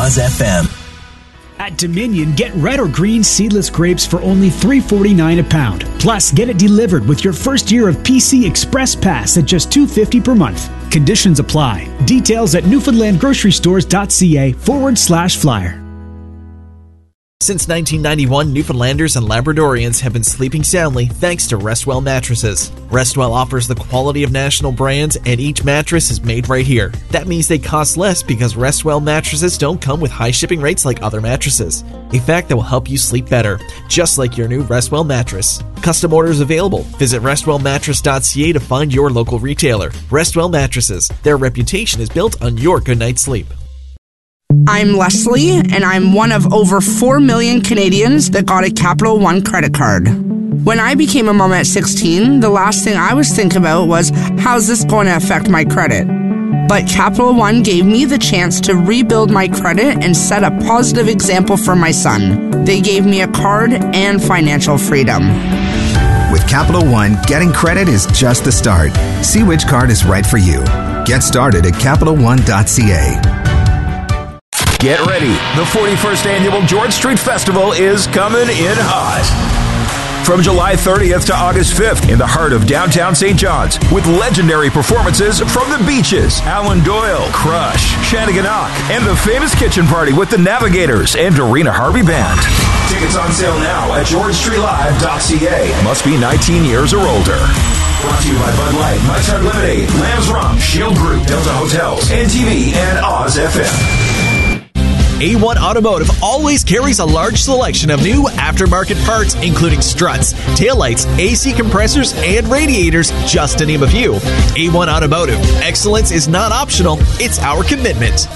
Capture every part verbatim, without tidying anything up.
Oz F M. At Dominion, get red or green seedless grapes for only three forty-nine a pound. Plus, get it delivered with your first year of P C Express Pass at just two fifty per month. Conditions apply. Details at newfoundlandgrocerystores.ca forward slash flyer. Since nineteen ninety-one, Newfoundlanders and Labradorians have been sleeping soundly thanks to Restwell mattresses. Restwell offers the quality of national brands, and each mattress is made right here. That means they cost less because Restwell mattresses don't come with high shipping rates like other mattresses. A fact that will help you sleep better, just like your new Restwell mattress. Custom orders available. Visit restwell mattress dot c a to find your local retailer. Restwell Mattresses. Their reputation is built on your good night's sleep. I'm Leslie, and I'm one of over four million Canadians that got a Capital One credit card. When I became a mom at sixteen, the last thing I was thinking about was, how's this going to affect my credit? But Capital One gave me the chance to rebuild my credit and set a positive example for my son. They gave me a card and financial freedom. With Capital One, getting credit is just the start. See which card is right for you. Get started at capital one dot c a. Get ready. The forty-first Annual George Street Festival is coming in hot. From July thirtieth to August fifth in the heart of downtown Saint John's with legendary performances from the Beaches, Alan Doyle, Crush, Shanniganok, and the Famous Kitchen Party with the Navigators and Dorina Harvey Band. Tickets on sale now at george street live dot c a. Must be nineteen years or older. Brought to you by Bud Light, Mike's Hard Lemonade, Lamb's Rum, Shield Group, Delta Hotels, N T V, and Oz F M. A one Automotive always carries a large selection of new aftermarket parts, including struts, taillights, A C compressors, and radiators, just to name a few. A one Automotive. Excellence is not optional, it's our commitment.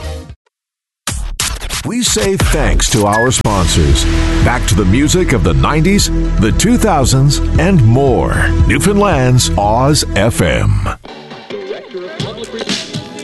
We say thanks to our sponsors. Back to the music of the nineties, the two thousands, and more. Newfoundland's Oz F M.